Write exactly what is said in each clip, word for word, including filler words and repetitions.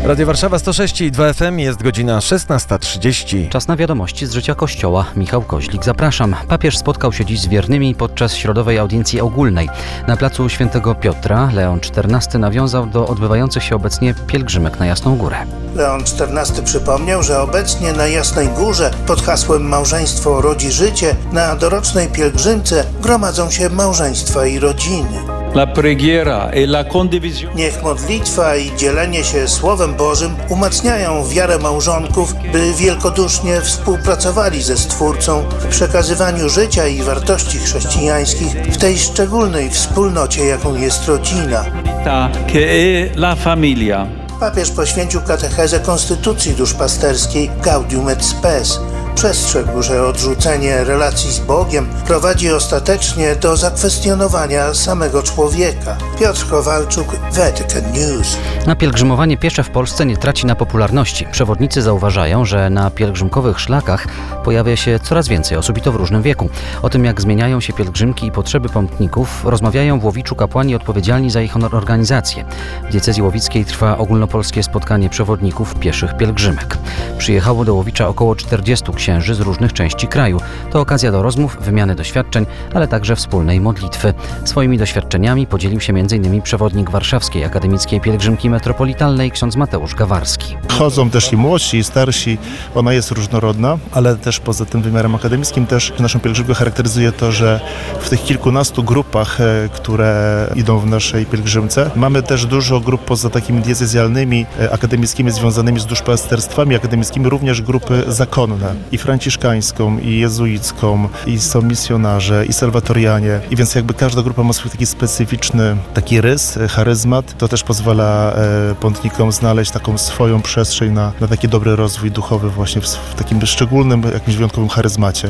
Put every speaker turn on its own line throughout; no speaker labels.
Radio Warszawa sto sześć i dwa F M, jest godzina szesnasta trzydzieści.
Czas na wiadomości z życia Kościoła. Michał Koźlik, zapraszam. Papież spotkał się dziś z wiernymi podczas środowej audiencji ogólnej. Na placu Świętego Piotra Leon czternasty nawiązał do odbywających się obecnie pielgrzymek na Jasną Górę.
Leon czternasty przypomniał, że obecnie na Jasnej Górze pod hasłem Małżeństwo rodzi życie na dorocznej pielgrzymce gromadzą się małżeństwa i rodziny.
La preghiera e la condivisione.
Niech modlitwa i dzielenie się Słowem Bożym umacniają wiarę małżonków, by wielkodusznie współpracowali ze Stwórcą w przekazywaniu życia i wartości chrześcijańskich w tej szczególnej wspólnocie, jaką jest rodzina.
Ta che è la famiglia.
Papież poświęcił katechezę konstytucji duszpasterskiej Gaudium et Spes. Przestrzegł, że odrzucenie relacji z Bogiem prowadzi ostatecznie do zakwestionowania samego człowieka. Piotr Kowalczuk, Vatican News.
Na pielgrzymowanie piesze w Polsce nie traci na popularności. Przewodnicy zauważają, że na pielgrzymkowych szlakach pojawia się coraz więcej osób i to w różnym wieku. O tym, jak zmieniają się pielgrzymki i potrzeby pątników, rozmawiają w Łowiczu kapłani odpowiedzialni za ich organizację. W diecezji łowickiej trwa ogólnopolskie spotkanie przewodników pieszych pielgrzymek. Przyjechało do Łowicza około czterdziestu księży z różnych części kraju. To okazja do rozmów, wymiany doświadczeń, ale także wspólnej modlitwy. Swoimi doświadczeniami podzielił się między innymi przewodnik Warszawskiej Akademickiej Pielgrzymki Metropolitalnej ksiądz Mateusz Gawarski.
Chodzą też i młodsi, i starsi. Ona jest różnorodna, ale też poza tym wymiarem akademickim też naszą pielgrzymkę charakteryzuje to, że w tych kilkunastu grupach, które idą w naszej pielgrzymce, mamy też dużo grup poza takimi diecezjalnymi, akademickimi związanymi z duszpasterstwami akademickimi, również grupy zakonne. I franciszkańską, i jezuicką, i są misjonarze, i salwatorianie. I więc jakby każda grupa ma swój taki specyficzny taki rys, charyzmat. To też pozwala e, pątnikom znaleźć taką swoją przestrzeń na, na taki dobry rozwój duchowy właśnie w, w takim szczególnym, jakimś wyjątkowym charyzmacie.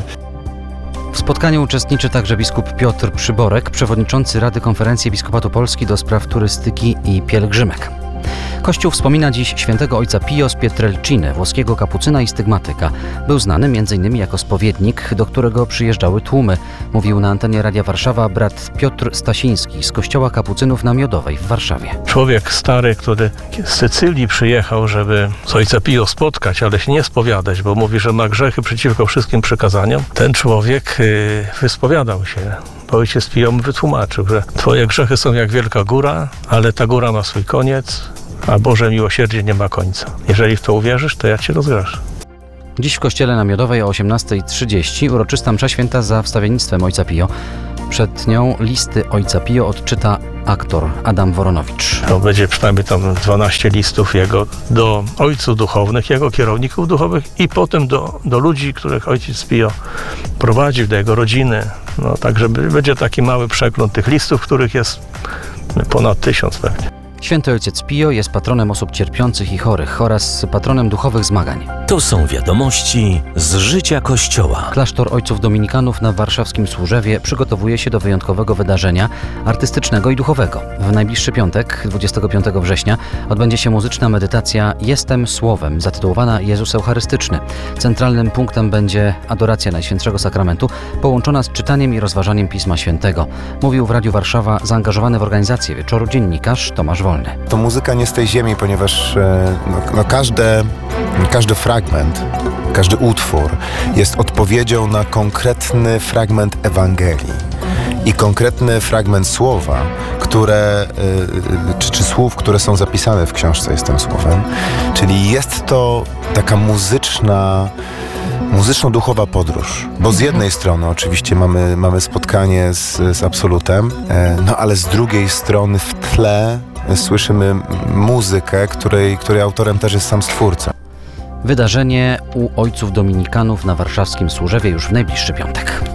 W spotkaniu uczestniczy także biskup Piotr Przyborek, przewodniczący Rady Konferencji Episkopatu Polski do spraw turystyki i pielgrzymek. Kościół wspomina dziś świętego ojca Pio z Pietrelciny, włoskiego kapucyna i stygmatyka. Był znany m.in. jako spowiednik, do którego przyjeżdżały tłumy. Mówił na antenie Radia Warszawa brat Piotr Stasiński z kościoła kapucynów na Miodowej w Warszawie.
Człowiek stary, który z Sycylii przyjechał, żeby z ojca Pio spotkać, ale się nie spowiadać, bo mówi, że ma grzechy przeciwko wszystkim przykazaniom. Ten człowiek yy, wyspowiadał się. Bo ojciec Pio mu wytłumaczył, że twoje grzechy są jak wielka góra, ale ta góra ma swój koniec, a Boże miłosierdzie nie ma końca. Jeżeli w to uwierzysz, to ja cię rozgrzeszę.
Dziś w kościele na Miodowej o osiemnastej trzydzieści uroczysta msza święta za wstawiennictwem ojca Pio. Przed nią listy ojca Pio odczyta aktor Adam Woronowicz.
To będzie przynajmniej tam dwanaście listów jego do ojców duchownych, jego kierowników duchowych i potem do, do ludzi, których ojciec Pio prowadził, do jego rodziny. No, także będzie taki mały przegląd tych listów, których jest ponad tysiąc pewnie.
Święty Ojciec Pio jest patronem osób cierpiących i chorych oraz patronem duchowych zmagań.
To są wiadomości z życia Kościoła.
Klasztor Ojców Dominikanów na warszawskim Służewie przygotowuje się do wyjątkowego wydarzenia artystycznego i duchowego. W najbliższy piątek, dwudziestego piątego września, odbędzie się muzyczna medytacja Jestem Słowem, zatytułowana Jezus Eucharystyczny. Centralnym punktem będzie adoracja Najświętszego Sakramentu, połączona z czytaniem i rozważaniem Pisma Świętego. Mówił w Radiu Warszawa zaangażowany w organizację wieczoru dziennikarz Tomasz Wolny.
To muzyka nie z tej ziemi, ponieważ no, no każde, każdy fragment, każdy utwór jest odpowiedzią na konkretny fragment Ewangelii i konkretny fragment słowa, które, czy, czy słów, które są zapisane w książce Jestem Słowem. Czyli jest to taka muzyczna muzyczno-duchowa podróż, bo z jednej strony oczywiście mamy, mamy spotkanie z, z Absolutem, no ale z drugiej strony w tle słyszymy muzykę, której, której autorem też jest sam Stwórca.
Wydarzenie u Ojców Dominikanów na warszawskim Służewie już w najbliższy piątek.